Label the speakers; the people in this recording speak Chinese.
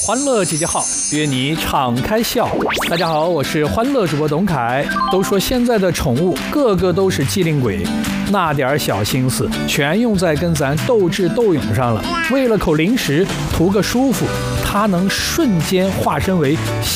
Speaker 1: 欢乐集结号，约你敞开笑。大家好，我是欢乐主播董凯。都说现在的宠物个个都是机灵鬼，那点小心思全用在跟咱斗智斗勇上了。为了口零食，图个舒服，它能瞬间化身为